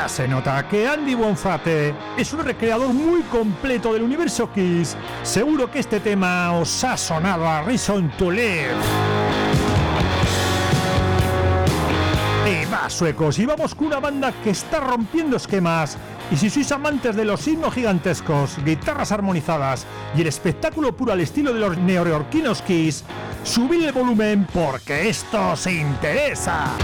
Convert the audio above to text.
se nota que Andy Bonfate es un recreador muy completo del universo Kiss. Seguro que este tema os ha sonado a Reason to Live. Y va, suecos, y vamos con una banda que está rompiendo esquemas. Y si sois amantes de los himnos gigantescos, guitarras armonizadas y el espectáculo puro al estilo de los neoyorquinos Kiss, subid el volumen porque esto os interesa.